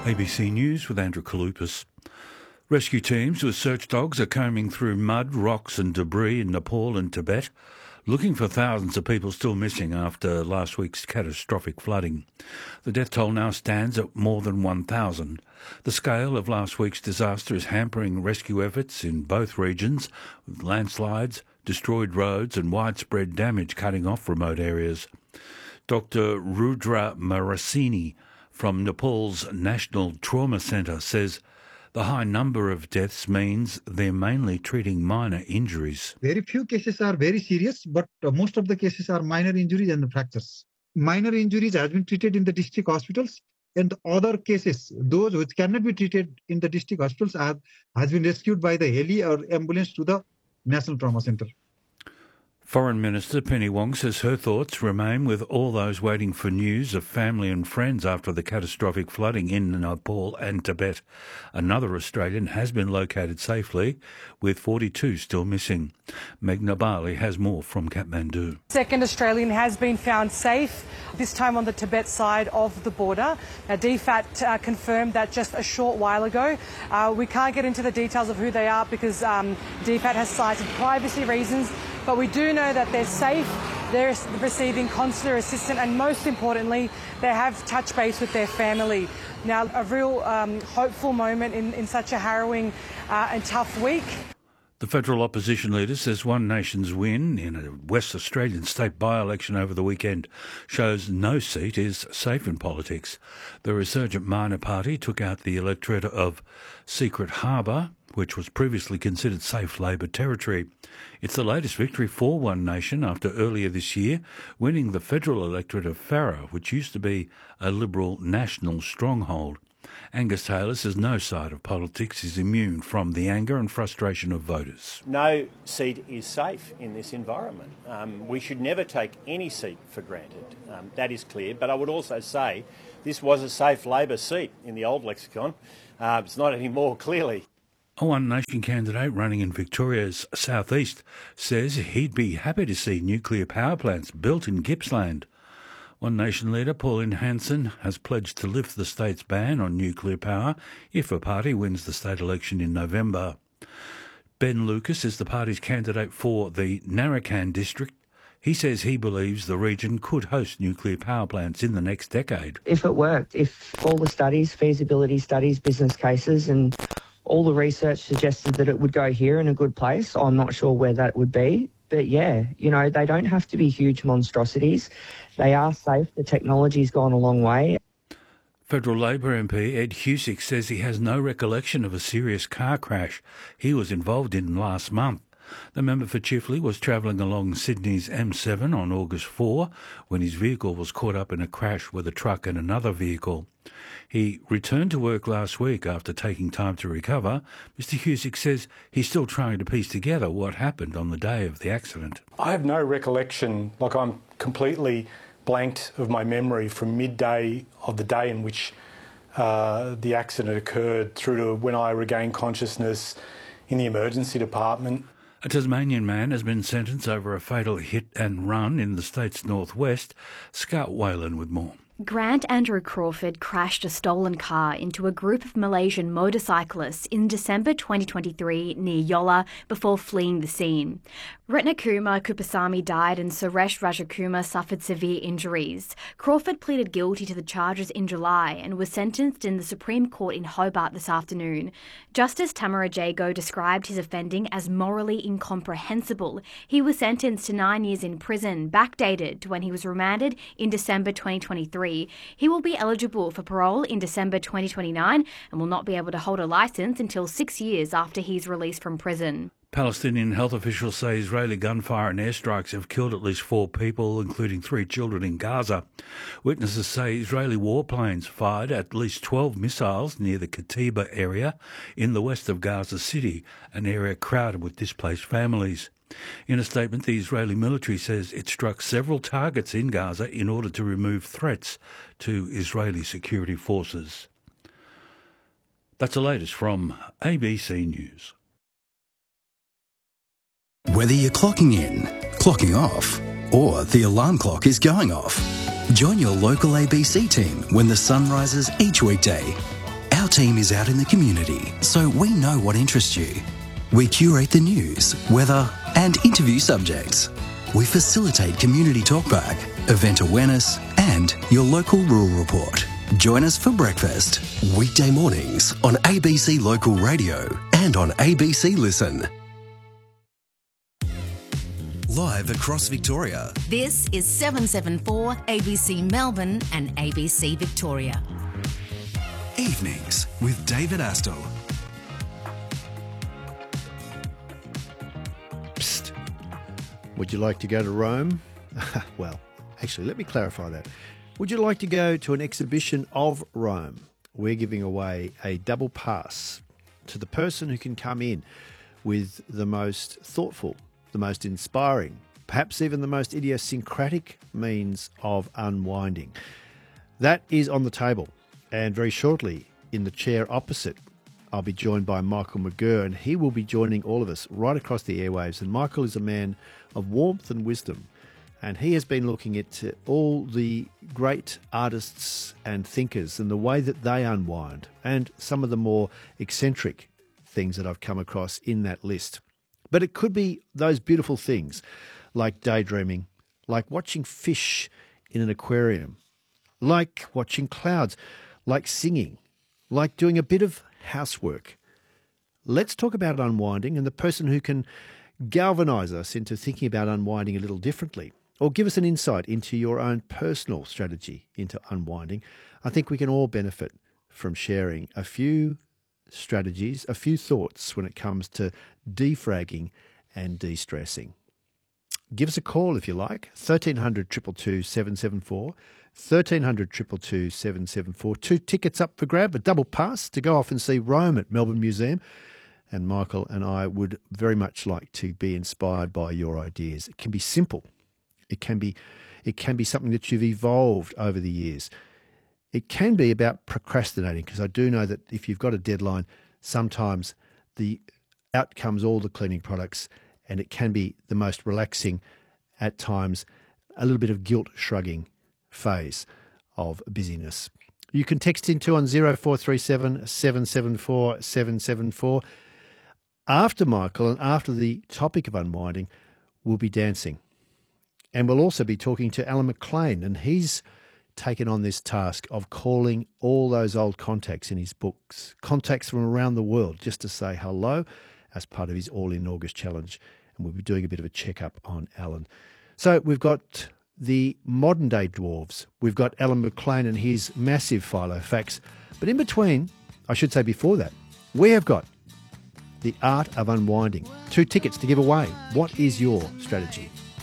ABC News with Andrew Kalupas. Rescue teams with search dogs are combing through mud, rocks and debris in Nepal and Tibet, looking for thousands of people still missing after last week's catastrophic flooding. The death toll now stands at more than 1,000. The scale of last week's disaster is hampering rescue efforts in both regions, with landslides, destroyed roads and widespread damage cutting off remote areas. Dr. Rudra Marasini from Nepal's National Trauma Centre says the high number of deaths means they're mainly treating minor injuries. Very few cases are very serious, but most of the cases are minor injuries and fractures. Minor injuries have been treated in the district hospitals, and other cases, those which cannot be treated in the district hospitals, has been rescued by the heli or ambulance to the National Trauma Centre. Foreign Minister Penny Wong says her thoughts remain with all those waiting for news of family and friends after the catastrophic flooding in Nepal and Tibet. Another Australian has been located safely, with 42 still missing. Meghna Bali has more from Kathmandu. Second Australian has been found safe, this time on the Tibet side of the border. Now, DFAT confirmed that just a short while ago. We can't get into the details of who they are because DFAT has cited privacy reasons, but we do know that they're safe, they're receiving consular assistance, and most importantly, they have touched base with their family. Now, a real hopeful moment in such a harrowing and tough week. The federal opposition leader says One Nation's win in a West Australian state by-election over the weekend shows no seat is safe in politics. The resurgent minor party took out the electorate of Secret Harbour, which was previously considered safe Labor territory. It's the latest victory for One Nation after earlier this year winning the federal electorate of Farrer, which used to be a Liberal national stronghold. Angus Taylor says no side of politics is immune from the anger and frustration of voters. No seat is safe in this environment. We should never take any seat for granted. That is clear. But I would also say this was a safe Labor seat in the old lexicon. It's not anymore, clearly. A One Nation candidate running in Victoria's southeast says he'd be happy to see nuclear power plants built in Gippsland. One Nation leader Pauline Hanson has pledged to lift the state's ban on nuclear power if a party wins the state election in November. Ben Lucas is the party's candidate for the Narrabeen district. He says he believes the region could host nuclear power plants in the next decade. If it worked, if all the studies, feasibility studies, business cases and all the research suggested that it would go here in a good place, I'm not sure where that would be. But yeah, you know, they don't have to be huge monstrosities. They are safe. The technology's gone a long way. Federal Labor MP Ed Husick says he has no recollection of a serious car crash he was involved in last month. The member for Chifley was travelling along Sydney's M7 on August 4 when his vehicle was caught up in a crash with a truck and another vehicle. He returned to work last week after taking time to recover. Mr Husick says he's still trying to piece together what happened on the day of the accident. I have no recollection, like I'm completely blanked of my memory from midday of the day in which the accident occurred through to when I regained consciousness in the emergency department. A Tasmanian man has been sentenced over a fatal hit and run in the state's northwest. Scout Whalen with more. Grant Andrew Crawford crashed a stolen car into a group of Malaysian motorcyclists in December 2023 near Yola before fleeing the scene. Ratnakumar Kupasamy died and Suresh Rajakumar suffered severe injuries. Crawford pleaded guilty to the charges in July and was sentenced in the Supreme Court in Hobart this afternoon. Justice Tamara Jago described his offending as morally incomprehensible. He was sentenced to 9 years in prison, backdated to when he was remanded in December 2023. He will be eligible for parole in December 2029 and will not be able to hold a licence until 6 years after he's released from prison. Palestinian health officials say Israeli gunfire and airstrikes have killed at least 4 people, including 3 children in Gaza. Witnesses say Israeli warplanes fired at least 12 missiles near the Katiba area in the west of Gaza City, an area crowded with displaced families. In a statement, the Israeli military says it struck several targets in Gaza in order to remove threats to Israeli security forces. That's the latest from ABC News. Whether you're clocking in, clocking off, or the alarm clock is going off, join your local ABC team when the sun rises each weekday. Our team is out in the community, so we know what interests you. We curate the news, weather, and interview subjects. We facilitate community talkback, event awareness, and your local rural report. Join us for breakfast, weekday mornings on ABC Local Radio and on ABC Listen. Live across Victoria. This is 774 ABC Melbourne and ABC Victoria. Evenings with David Astle. Psst. Would you like to go to Rome? Well, actually, let me clarify that. Would you like to go to an exhibition of Rome? We're giving away a double pass to the person who can come in with the most thoughtful, the most inspiring, perhaps even the most idiosyncratic means of unwinding. That is on the table. And very shortly, in the chair opposite, I'll be joined by Michael McGurr, and he will be joining all of us right across the airwaves. And Michael is a man of warmth and wisdom, and he has been looking at all the great artists and thinkers and the way that they unwind, and some of the more eccentric things that I've come across in that list. But it could be those beautiful things like daydreaming, like watching fish in an aquarium, like watching clouds, like singing, like doing a bit of housework. Let's talk about unwinding and the person who can galvanise us into thinking about unwinding a little differently, or give us an insight into your own personal strategy into unwinding. I think we can all benefit from sharing a few strategies, a few thoughts when it comes to defragging and de-stressing. Give us a call if you like, 1300 222 774, 1300 222 774. 2 tickets up for grab, a double pass to go off and see Rome at Melbourne Museum. And Michael and I would very much like to be inspired by your ideas. It can be simple. It can be something that you've evolved over the years. It can be about procrastinating, because I do know that if you've got a deadline, sometimes the out comes all the cleaning products, and it can be the most relaxing, at times, a little bit of guilt shrugging phase of busyness. You can text into on 0437 774 774. After Michael and after the topic of unwinding, we'll be dancing. And we'll also be talking to Alan McLean, and he's taken on this task of calling all those old contacts in his books, contacts from around the world, just to say hello as part of his All in August challenge. And we'll be doing a bit of a check-up on Alan. So we've got the modern-day dwarves. We've got Alan McLean and his massive Filofax. But in between, I should say before that, we have got the art of unwinding. 2 tickets to give away. What is your strategy?